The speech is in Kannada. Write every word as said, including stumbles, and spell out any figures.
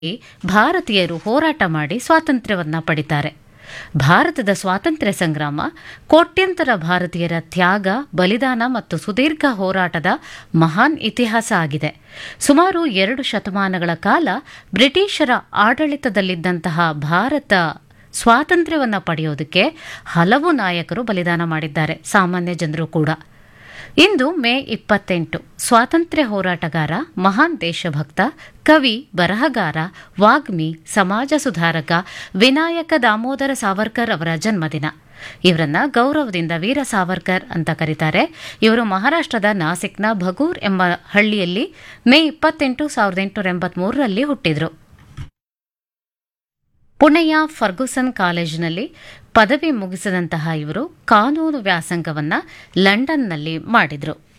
ಭಾರತೀಯರು ಹೋರಾಟ ಮಾಡಿ ಸ್ವಾತಂತ್ರ್ಯವನ್ನ ಪಡಿತಾರೆ. ಭಾರತದ ಸ್ವಾತಂತ್ರ್ಯ ಸಂಗ್ರಾಮ ಕೋಟ್ಯಂತರ ಭಾರತೀಯರ ತ್ಯಾಗ, ಬಲಿದಾನ ಮತ್ತು ಸುದೀರ್ಘ ಹೋರಾಟದ ಮಹಾನ್ ಇತಿಹಾಸ ಆಗಿದೆ. ಸುಮಾರು ಎರಡು ಶತಮಾನಗಳ ಕಾಲ ಬ್ರಿಟಿಷರ ಆಡಳಿತದಲ್ಲಿದ್ದಂತಹ ಭಾರತ ಸ್ವಾತಂತ್ರ್ಯವನ್ನು ಪಡೆಯೋದಕ್ಕೆ ಹಲವು ನಾಯಕರು ಬಲಿದಾನ ಮಾಡಿದ್ದಾರೆ, ಸಾಮಾನ್ಯ ಜನರು ಕೂಡ. ಇಂದು ಮೇ ಇಪ್ಪತ್ತೆಂಟು ಸ್ವಾತಂತ್ರ್ಯ ಹೋರಾಟಗಾರ, ಮಹಾನ್ ದೇಶಭಕ್ತ, ಕವಿ, ಬರಹಗಾರ, ವಾಗ್ಮಿ, ಸಮಾಜ ಸುಧಾರಕ ವಿನಾಯಕ ದಾಮೋದರ ಸಾವರ್ಕರ್ ಅವರ ಜನ್ಮದಿನ. ಇವರನ್ನ ಗೌರವದಿಂದ ವೀರ ಸಾವರ್ಕರ್ ಅಂತ ಕರೀತಾರೆ. ಇವರು ಮಹಾರಾಷ್ಟ್ರದ ನಾಸಿಕ್ನ ಭಗೂರ್ ಎಂಬ ಹಳ್ಳಿಯಲ್ಲಿ ಮೇ ಇಪ್ಪತ್ತೆಂಟು ಸಾವಿರದ ಎಂಟುನೂರ ಎಂಬತ್ಮೂರರಲ್ಲಿ ಹುಟ್ಟಿದ್ರು. ಪುಣೆಯ ಫರ್ಗುಸನ್ ಕಾಲೇಜಿನಲ್ಲಿ ಪದವಿ ಮುಗಿಸಿದಂತಹ ಇವರು ಕಾನೂನು ವ್ಯಾಸಂಗವನ್ನ ಲಂಡನ್ನಲ್ಲಿ ಮಾಡಿದ್ರು.